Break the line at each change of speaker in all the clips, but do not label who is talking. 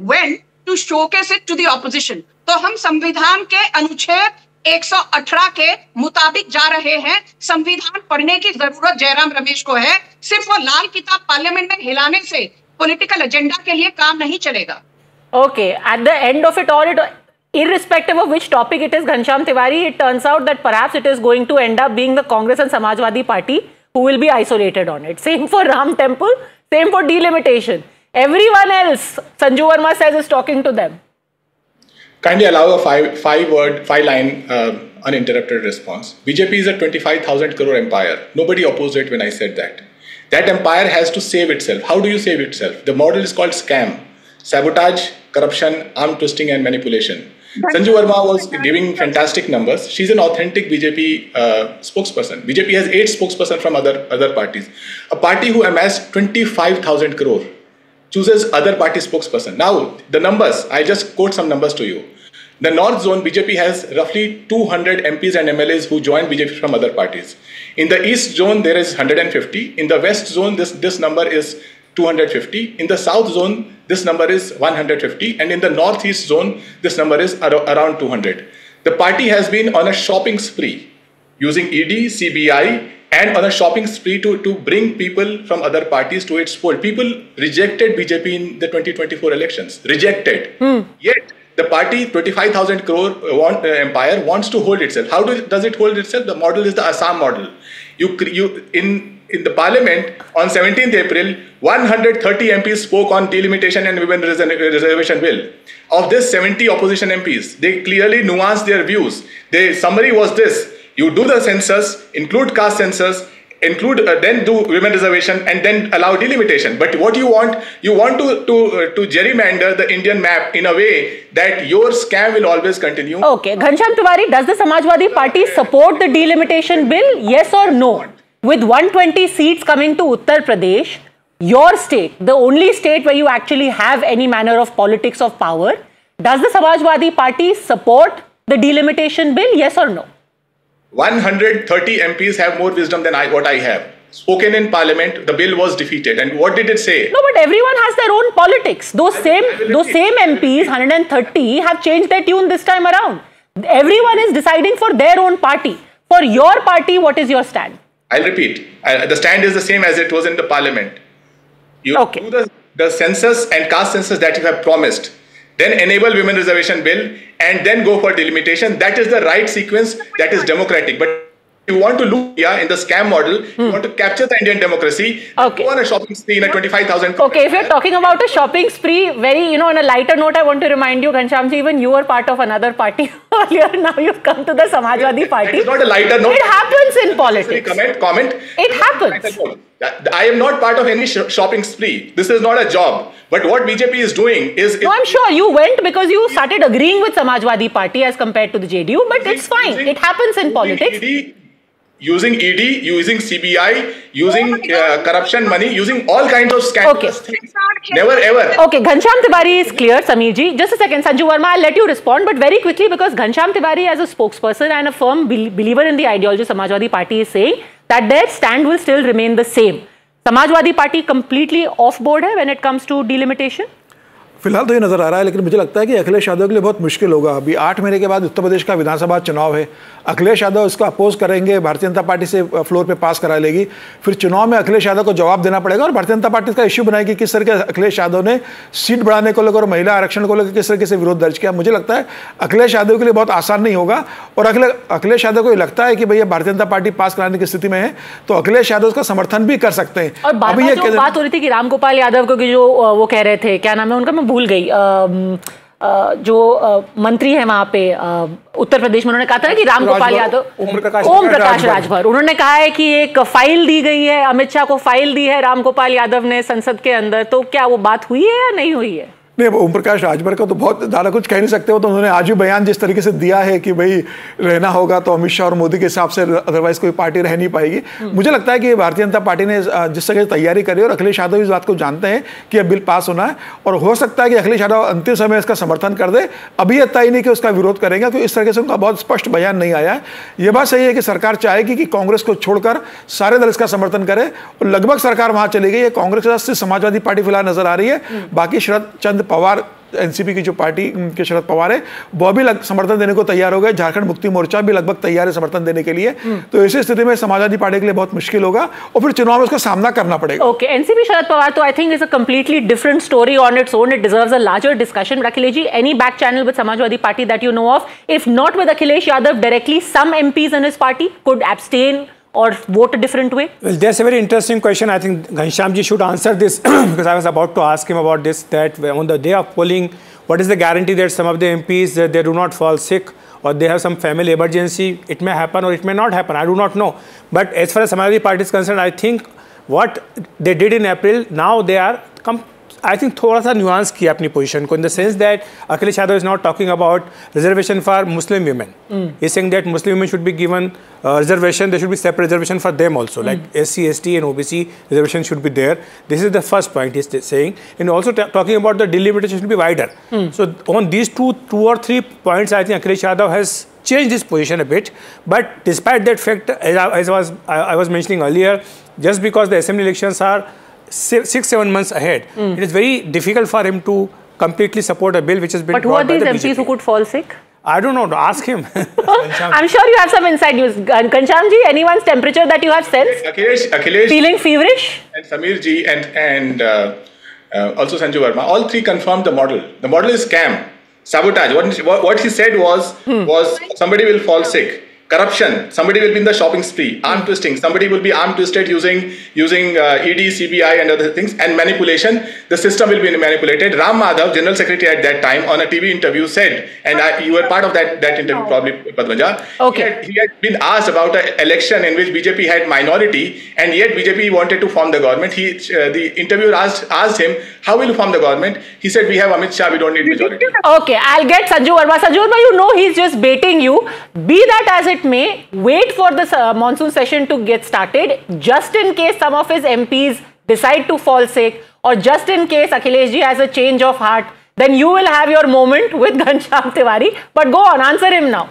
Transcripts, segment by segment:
went to showcase it to the opposition. तो हम संविधान के अनुच्छेद 118 के मुताबिक जा रहे हैं। संविधान पढ़ने की जरूरत जयराम रमेश को है। सिर्फ वो लाल किताब पार्लियामेंट में हिलाने से पॉलिटिकल एजेंडा के लिए काम नहीं चलेगा।
Okay, at the end of it all, irrespective of which topic it is, Ghanshyam Tiwari, it turns out that perhaps it is going to end up being the Congress and Samajwadi Party who will be isolated on it. Same for Ram Temple, same for delimitation. Everyone else, Sanju Verma says, is talking to them.
Kindly allow a five-line uninterrupted response. BJP is a 25,000 crore empire. Nobody opposed it when I said that. That empire has to save itself. How do you save itself? The model is called scam. Sabotage, corruption, arm twisting and manipulation. Sanju Verma was giving fantastic numbers. She's an authentic BJP spokesperson. BJP has 8 spokespersons from other parties. A party who amassed 25,000 crore chooses other party spokesperson. Now, the numbers, I'll just quote some numbers to you. The North Zone, BJP has roughly 200 MPs and MLAs who joined BJP from other parties. In the East Zone, there is 150. In the West Zone, this number is 250. In the South Zone, this number is 150. And in the Northeast Zone, this number is around 200. The party has been on a shopping spree using ED, CBI, and on a shopping spree to bring people from other parties to its fold. People rejected BJP in the 2024 elections. Rejected. Yet, the party, 25,000 crore empire, wants to hold itself. How does it hold itself? The model is the Assam model. In the parliament, on 17th April, 130 MPs spoke on delimitation and women reservation bill. Of this, 70 opposition MPs, they clearly nuanced their views. Their summary was this: you do the census, include caste census, then do women reservation, and then allow delimitation. But what you want to gerrymander the Indian map in a way that your scam will always continue.
Okay, Ghanshyam Tiwari, does the Samajwadi Party support the delimitation bill? Yes or no? With 120 seats coming to Uttar Pradesh, your state, the only state where you actually have any manner of politics of power, does the Samajwadi Party support the delimitation bill? Yes or no?
130 MPs have more wisdom than what I have. Spoken in parliament, the bill was defeated. And what did it say?
No, but everyone has their own politics. Those same MPs, 130, have changed their tune this time around. Everyone is deciding for their own party. For your party, what is your stand?
I'll repeat. The stand is the same as it was in the parliament. You do the census and caste census that you have promised. Then enable women reservation bill and then go for delimitation. That is the right sequence. That is democratic. But you want to look in the scam model, you want to capture the Indian democracy, go on a shopping spree in a 25,000.
Okay, if you're talking about a shopping spree, on a lighter note, I want to remind you, Ghanshyamji, even you were part of another party earlier. Now you've come to the Samajwadi Party.
It's not a lighter note.
It happens in politics.
Comment.
It happens.
I am not part of any shopping spree. This is not a job. But what BJP is doing is...
No, I'm sure you went because you started agreeing with Samajwadi Party as compared to the JDU, but it's fine. It happens in politics.
Using ED, using CBI, using corruption money, using all kinds of scandalous things. Never ever.
Okay, Ghanshyam Tiwari is clear, Sameerji. Just a second, Sanju Verma, I'll let you respond, but very quickly, because Ghanshyam Tiwari as a spokesperson and a firm believer in the ideology of Samajwadi Party is saying that their stand will still remain the same. Samajwadi Party completely off board hai when it comes to delimitation?
फिलहाल तो ये नजर आ रहा है, लेकिन मुझे लगता है कि अखिलेश यादव के लिए बहुत मुश्किल होगा। अभी 8 महीने के बाद उत्तर प्रदेश का विधानसभा चुनाव है। अखिलेश यादव इसको अपोज करेंगे, भारतीय जनता पार्टी से फ्लोर पे पास करा लेगी, फिर चुनाव में अखिलेश यादव को जवाब देना पड़ेगा और भारतीय जनता पार्टी इसका इश्यू बनाएगी किस तरह के अखिलेश यादव ने सीट बढ़ाने को लेकर और महिला आरक्षण को लेकर किस तरीके से विरोध दर्ज किया। मुझे लगता है अखिलेश यादव के लिए बहुत आसान नहीं होगा और अखिलेश यादव को लगता है कि भैया भारतीय जनता पार्टी पास कराने की स्थिति में है तो अखिलेश यादव उसका समर्थन भी कर सकते हैं।
और बात हो रही थी कि रामगोपाल यादव को जो वो कह रहे थे, क्या नाम है उनका, मैं भूल गई, जो मंत्री है वहां पे उत्तर प्रदेश में, उन्होंने कहा था कि रामगोपाल यादव, ओम प्रकाश राजभर, उन्होंने कहा है कि एक फाइल दी गई है, अमित शाह को फाइल दी है रामगोपाल यादव ने संसद के अंदर, तो क्या वो बात हुई है या नहीं हुई है?
नहीं, ओम प्रकाश राजभर का तो बहुत ज़्यादा कुछ कह नहीं सकते हो, तो उन्होंने आज भी बयान जिस तरीके से दिया है कि भाई रहना होगा तो अमित शाह और मोदी के हिसाब से, अदरवाइज कोई पार्टी रह नहीं पाएगी। मुझे लगता है कि भारतीय जनता पार्टी ने जिस तरह की तैयारी करी और अखिलेश यादव इस बात को जानते हैं कि अब बिल पास होना है और हो सकता है कि अखिलेश यादव अंतिम समय इसका समर्थन कर दे। अभी यह तय नहीं कि उसका विरोध करेंगे क्योंकि इस तरीके से उनका बहुत स्पष्ट बयान नहीं आया है। ये बात सही है कि सरकार चाहेगी कि कांग्रेस को छोड़कर सारे दल इसका समर्थन करें और लगभग सरकार वहां चली गई है। कांग्रेस के साथ समाजवादी पार्टी फिलहाल नजर आ रही है, बाकी शरद चंद्र पवार एनसीपी की जो पार्टी के शरद पवार है वो भी समर्थन देने को तैयार हो गए, झारखंड मुक्ति मोर्चा भी लगभग तैयार है समर्थन देने के लिए। तो ऐसी स्थिति में समाजवादी पार्टी के लिए बहुत मुश्किल होगा और फिर चुनाव में उसका सामना करना पड़ेगा।
ओके, एनसीपी शरद पवार तो I think is a completely different story on its own, it deserves a larger discussion. But Akhilesh ji, any back channel with Samajwadi party that you know of, if not with Akhilesh Yadav directly, some MPs in his party could abstain or vote a different way?
Well, that's a very interesting question. I think Ghanshyam ji should answer this because I was about to ask him about this, that on the day of polling, what is the guarantee that some of the MPs they do not fall sick or they have some family emergency? It may happen or it may not happen. I do not know. But as far as Samajwadi Party is concerned, I think what they did in April, now they are I think थोड़ा सा nuance किया अपनी position को, in the sense that Akhilesh Yadav is not talking about reservation for Muslim women. He's saying that Muslim women should be given reservation. There should be separate reservation for them also, like SC, ST and OBC reservation should be there. This is the first point he's saying. And also talking about the delimitation should be wider. So on these two or three points, I think Akhilesh Yadav has changed his position a bit. But despite that fact, as I was mentioning earlier, just because the assembly elections are 6-7 months ahead, it is very difficult for him to completely support a bill which has been.
But who are these MPs who could fall sick?
I don't know. Ask him.
I'm sure you have some inside news. Ghanshyam ji, anyone's temperature that you have sensed?
Akhilesh,
feeling feverish?
And Sameer ji and also Sanju Verma, all three confirmed the model. The model is scam, sabotage. What he said was somebody will fall sick. Corruption, somebody will be in the shopping spree. Arm twisting, somebody will be arm twisted using ED, CBI and other things. And manipulation, the system will be manipulated. Ram Madhav, General Secretary at that time, on a TV interview said, and you were part of that interview probably, Padmaja.
Okay.
He had been asked about an election in which BJP had minority, and yet BJP wanted to form the government. The interviewer asked him, how will you form the government? He said, we have Amit Shah, we don't need majority.
Okay, I'll get Sanju Verma. Sanju Verma, you know he's just baiting you. Be that as it may, wait for the monsoon session to get started, just in case some of his MPs decide to fall sick, or just in case Akhilesh ji has a change of heart, then you will have your moment with Ghanshyam Tiwari. But go on, answer him now.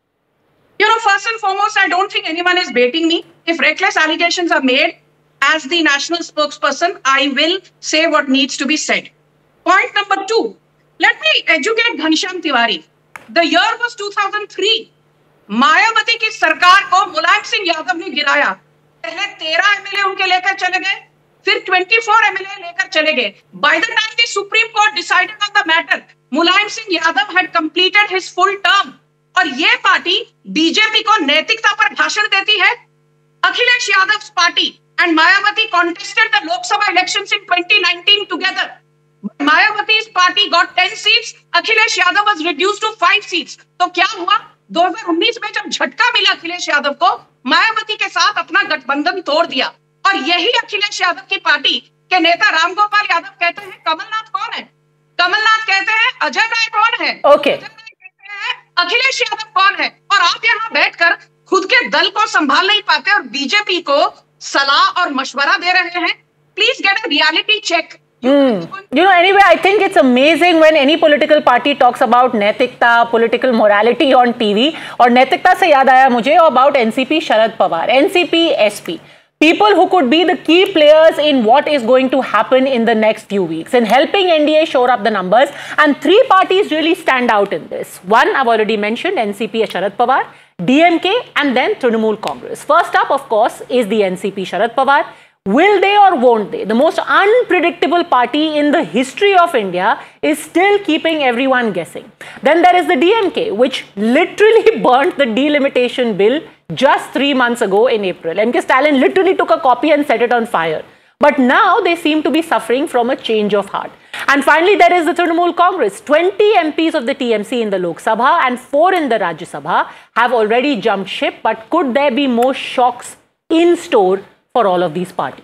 You know, first and foremost, I don't think anyone is baiting me. If reckless allegations are made, as the national spokesperson, I will say what needs to be said. Point number 2, let me educate Ghanshyam Tiwari. The year was 2003. Mayawati की सरकार को मुलायम सिंह यादव ने गिराया। पहले 13 MLA उनके लेकर चले गए, फिर 24 एमएलए लेकर चले गए। By the time the Supreme Court decided on the matter, Mulayam Singh Yadav had completed his full term. और ये पार्टी बीजेपी को नैतिकता पर भाषण देती है। Akhilesh Yadav party and Mayawati contested the Lok Sabha elections in 2019 together. Mayawati's party got 10 seats. Akhilesh Yadav was reduced to 5 seats. तो क्या हुआ? 2019 में जब झटका मिला अखिलेश यादव को, मायावती के साथ अपना गठबंधन तोड़ दिया। और यही अखिलेश यादव की पार्टी के नेता रामगोपाल यादव कहते हैं कमलनाथ कौन है? कमलनाथ कहते हैं अजय राय कौन है?
Okay.
अजय राय कहते हैं अखिलेश यादव कौन है? और आप यहाँ बैठकर खुद के दल को संभाल नहीं पाते और बीजेपी को सलाह और मशवरा दे रहे हैं। Please get a reality check.
You know, anyway, I think it's amazing when any political party talks about naitikta, political morality on TV. और नैतिकता से याद आया मुझे about NCP Sharad Pawar, NCP SP. People who could be the key players in what is going to happen in the next few weeks in helping NDA shore up the numbers. And 3 parties really stand out in this. One, I've already mentioned, NCP Sharad Pawar, DMK, and then Trinamool Congress. First up, of course, is the NCP Sharad Pawar. Will they or won't they? The most unpredictable party in the history of India is still keeping everyone guessing. Then there is the DMK, which literally burnt the delimitation bill just 3 months ago in April. MK Stalin literally took a copy and set it on fire. But now they seem to be suffering from a change of heart. And finally, there is the Trinamool Congress. 20 MPs of the TMC in the Lok Sabha and 4 in the Rajya Sabha have already jumped ship. But could there be more shocks in store for all of these parties?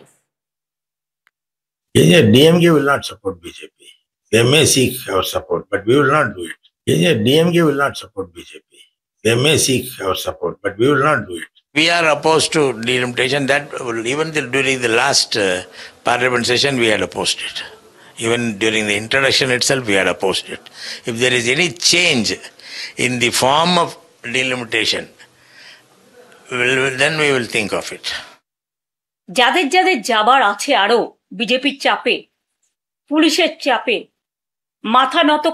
Yeah, DMK will not support BJP. They may seek our support, but we will not do it. Yeah, DMK will not support BJP. They may seek our support, but we will not do it. We are opposed to delimitation. That even during the last parliament session, we had opposed it. Even during the introduction itself, we had opposed it. If there is any change in the form of delimitation, then we will think of it.
যাদের যাবার আছে আরো বিজেপির চাপে, পুলিশের চাপে, মাথা নত